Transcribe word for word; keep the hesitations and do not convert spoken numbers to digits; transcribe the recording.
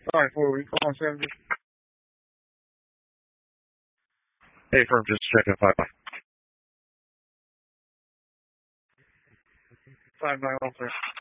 Sorry, four weeks. Come on, seven. Hey, firm, just checking five by. Five nine one, sir.